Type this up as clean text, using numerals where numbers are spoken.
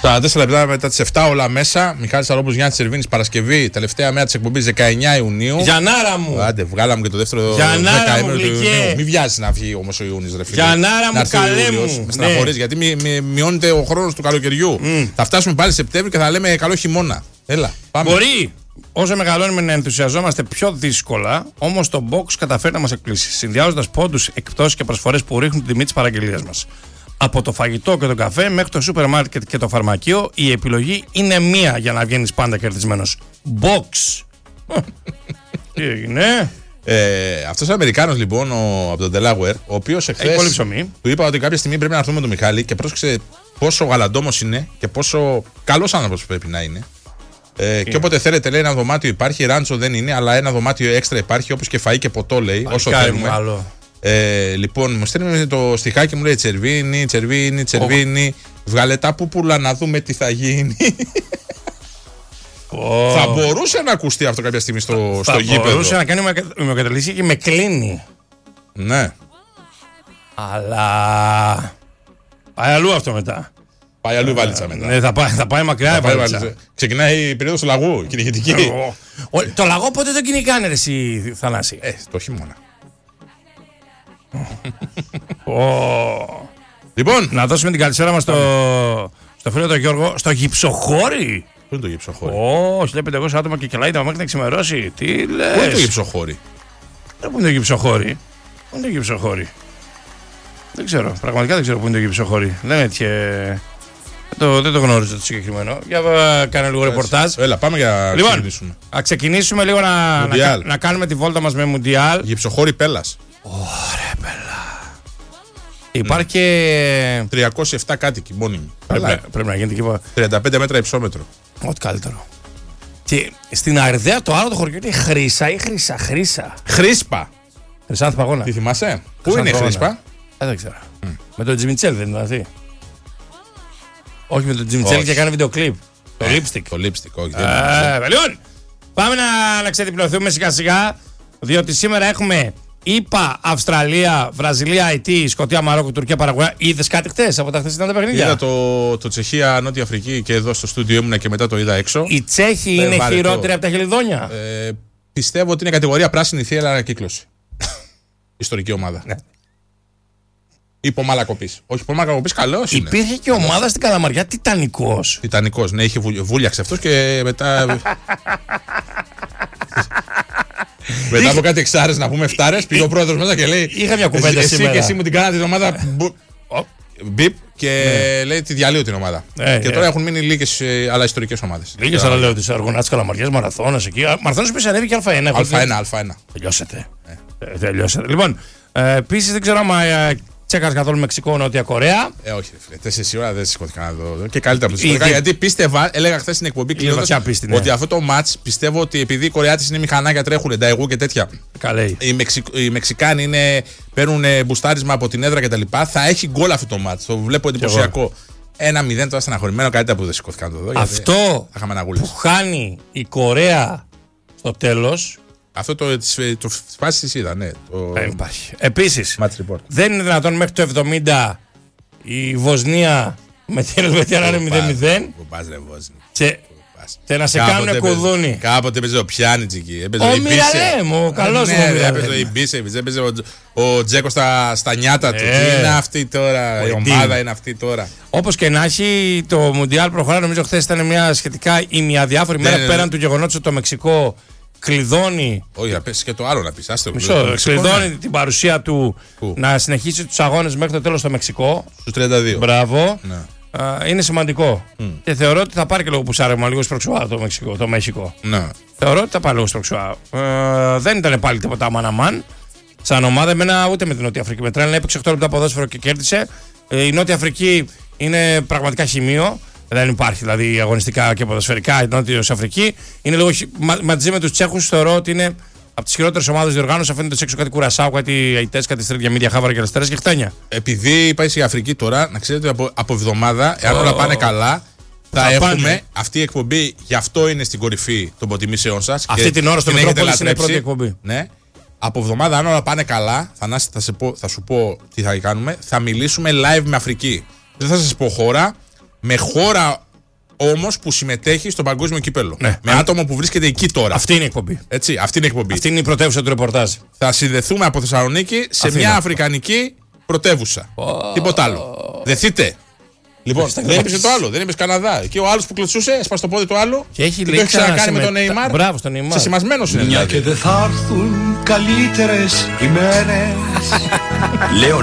Τα 4 λεπτά μετά τις 7 όλα μέσα. Μιχάλης Αρόπουλος, Γιάννης Τσερβίνης, Παρασκευή, τελευταία μέρα της εκπομπής 19 Ιουνίου. Γιαννάρα μου! Άντε, βγάλαμε και το δεύτερο δεκαήμερο του Ιουνίου. Μην βιάζεις να βγει όμως ο Ιούνιος, ρε φίλε. Γιαννάρα μου, καλέ μου! Με στεναχωρείς, γιατί μειώνεται ο χρόνος του καλοκαιριού. Θα φτάσουμε πάλι Σεπτέμβριο και θα λέμε καλό χειμώνα. Έλα, πάμε. Μπορεί όσο μεγαλώνουμε να ενθουσιαζόμαστε πιο δύσκολα, όμως το box καταφέρει να μας εκπλήσει, συνδυάζοντας πόντους, εκπτώσεις και προσφορές που ρίχνουν την τιμή της παραγγελίας μας. Από το φαγητό και το καφέ μέχρι το σούπερ μάρκετ και το φαρμακείο, η επιλογή είναι μία για να βγαίνεις πάντα κερδισμένος. Box! Τι έγινε? Αυτός ο Αμερικάνος λοιπόν από τον Delaware, ο οποίος εχθές του είπα ότι κάποια στιγμή πρέπει να έρθουμε με τον Μιχάλη και πρόσεξε πόσο γαλαντόμος είναι και πόσο καλός άνθρωπος πρέπει να είναι. Και όποτε θέλετε, λέει, ένα δωμάτιο υπάρχει, ράντσο δεν είναι, αλλά ένα δωμάτιο έξτρα υπάρχει, όπως και φαΐ και ποτό, λέει, όσο θέλουμε. Λοιπόν, μου στέλνει το στιχάκι, μου λέει Τσερβίνη, βγάλε τα πούπουλα να δούμε τι θα γίνει. Θα μπορούσε να ακουστεί αυτό κάποια στιγμή στο γήπεδο. Θα μπορούσε να κάνει ομοιοκαταλήξη και με κλείνει. Ναι. Αλλά πάει αλλού αυτό μετά. Πάει αλλού η βαλίτσα μετά. Ναι, θα πάει μακριά η βαλίτσα. Ξεκινάει η περίοδος του λαγού, κυνηγητική. Το λαγό πότε το κυνηγάνε, ρε εσύ, Θανάση? Το χειμώνα. Λοιπόν, να δώσουμε την καλησπέρα μας στο φίλο τον Γιώργο, στο Γυψοχώρι. Πού είναι το Γυψοχώρι? 1500 άτομα και κελάει μέχρι να ξημερώσει. Τι λες? Πού είναι το Γυψοχώρι? Πού είναι το Γυψοχώρι? Πού είναι το Γυψοχώρι? Δεν ξέρω, πραγματικά δεν ξέρω πού είναι το Γυψοχώρι. Δεν έτυχε. Δεν το γνώριζα το συγκεκριμένο. Για κάνε λίγο ρεπορτάζ. Έλα, πάμε για να ξεκινήσουμε. Να ξεκινήσουμε λίγο να κάνουμε τη βόλτα μας με Μουντιάλ. Γυψοχώρι Πέλλας. Ωραία, Πέλλα. Υπάρχει και 307 κάτοικοι μόνιμοι. Πρέπει να γίνεται και 35 μέτρα υψόμετρο. Ό,τι καλύτερο. Και στην Αρδαία το άλλο το χωριό είναι Χρύσα ή Χρύσα. Χρύσπα. Χρυσάνθη Παγώνα. Τι θυμάσαι? Πού είναι η Χρύσπα? Δεν ξέρω. Με τον Τζιμιτσέλ δεν ήταν αυτή? Όχι, με τον Τζιμιτσέλ και κάνει βίντεο κλιπ. Το lipstick. Το lipstick, όχι. Λοιπόν, πάμε να ξεδιπλωθούμε σιγά σιγά, διότι σήμερα έχουμε ΗΠΑ, Αυστραλία, Βραζιλία, Αιτή, Σκωτία, Μαρόκο, Τουρκία, Παραγουά. Είδες κάτι χτες από τα χθεσινά τα παιχνίδια? Είδα το Τσεχία, Νότια Αφρική και εδώ στο στούντιο ήμουνα και μετά το είδα έξω. Οι Τσέχοι είναι χειρότεροι από τα Χελιδόνια? Πιστεύω ότι είναι κατηγορία πράσινη θύελα ανακύκλωση. Ιστορική ομάδα. Ναι. Υπομαλακοπής. Όχι, υπομαλακοπής καλός είναι. Υπήρχε και ομάδα στην Καλαμαριά Τιτανικός. Τιτανικός, ναι, είχε βούλιαξε αυτός και μετά. Μετά από κάτι εξάρες, να πούμε φτάρες, πήγε ο πρόεδρος μέσα και λέει: είχα μια κουβέντα σήμερα. Εσύ και εσύ μου την κάνατε την ομάδα. Μπιπ και λέει τη διαλύω την ομάδα. Και τώρα έχουν μείνει λίγες αλλά ιστορικές ομάδες. Λίγες αλλά λέω τις Αργονάτες, Καλαμαριάς, Μαραθώνας εκεί. Μαραθώνας που ανέβη και Α1. Α1. Τελειώσατε. Λοιπόν, επίσης δεν ξέρω άμα τσέκαρες καθόλου Μεξικό, Νότια Κορέα. Όχι, ρε φίλε. 4 ώρα δεν σηκώθηκα να δω. Και καλύτερα από το σηκώθηκα. Γιατί πίστευα, έλεγα χθες στην εκπομπή κλείνοντας, ότι αυτό το match πιστεύω ότι επειδή οι Κορεάτες είναι μηχανάκια, τρέχουν νταϊγού και τέτοια. Καλέ. Οι Μεξικάνοι παίρνουν μπουστάρισμα από την έδρα κτλ. Θα έχει γκολ αυτό το match. Το βλέπω εντυπωσιακό. 1-0 τώρα στεναχωρημένο, καλύτερα που δεν σηκώθηκα να το δω. Αυτό που χάνει η Κορέα στο τέλος. Αυτό το φάση τη είδα, ναι. Δεν υπάρχει. Επίσης, δεν είναι δυνατόν μέχρι το 70 η Βοσνία με την Ελβετία να είναι 0-0. Και να σε κάνουν κουδούνι. Κάποτε έπαιζε ο Πιάνιτς εκεί. Ο Μιραλέμ, ο καλός μου. Έπαιζε ο Ιμπίσεβιτς, έπαιζε ο Τζέκο στα νιάτα του. Τι είναι αυτή τώρα, η ομάδα είναι αυτή τώρα. Όπως και να έχει, το Μουντιάλ προχωρά. Νομίζω χθες ήταν μια σχετικά ημιαδιάφορη μέρα πέραν του γεγονότος ότι το Μεξικό κλειδώνει. Όχι, να πέσει και το άλλο να πει. Κλειδώνει την παρουσία του να συνεχίσει τους αγώνες μέχρι το τέλος στο Μεξικό. Στους 32. Μπράβο. Είναι σημαντικό. Και θεωρώ ότι θα πάρει και λίγο πουσάρεμα, λίγο σπροξουά το Μεξικό. Ναι. Θεωρώ ότι θα πάρει λίγο σπροξουά. Δεν ήταν πάλι τίποτα αμάν. Σαν ομάδα, εμένα ούτε με την Νότια Αφρική μετράνε. Έπαιξε 8 λεπτά ποδόσφαιρο και κέρδισε. Η Νότια Αφρική είναι πραγματικά χημείο. Δεν υπάρχει δηλαδή αγωνιστικά και ποδοσφαιρικά η Νότια Αφρική. Είναι λίγο μαζί με τους Τσέχους, θεωρώ ότι είναι από τις χειρότερες ομάδες διοργάνωσης. Αφήνεται έξω κάτι Κουρασάου, κάτι Αιτές, κάτι Στρίτια Μίδια, Χάβαρα και Λεστέρες και χτένια. Επειδή πάει η Αφρική τώρα, να ξέρετε ότι από εβδομάδα, εάν όλα πάνε καλά, θα έχουμε αυτή η εκπομπή. Γι' αυτό είναι στην κορυφή των προτιμήσεών σας. Αυτή την ώρα στο Μετρόπολης είναι η πρώτη εκπομπή. Ναι. Από εβδομάδα, αν όλα πάνε καλά, Θανάση, θα σου πω τι θα κάνουμε. Θα μιλήσουμε live με Αφρική. Δεν θα σας πω χώρα. Με χώρα όμως που συμμετέχει στο παγκόσμιο κύπελλο. Ναι. Με άτομο που βρίσκεται εκεί τώρα. Αυτή είναι η εκπομπή. Έτσι, αυτή είναι η εκπομπή. Αυτή είναι η πρωτεύουσα του ρεπορτάζ. Θα συνδεθούμε από Θεσσαλονίκη σε μια αφρικανική πρωτεύουσα. Τίποτα άλλο. Δεθείτε. Λοιπόν, δεν είπες το άλλο, δεν είπες Καναδά. Και ο άλλος που κλωτσούσε, έσπασε το πόδι του άλλου. Και έχει το έχει ξανακάνει με τον Νεϊμάρ. Μπράβο, στον Νεϊμάρ. Σεσημασμένος είναι. Μια και δεν θα έρθουν καλύτερες ημέρες. Λέω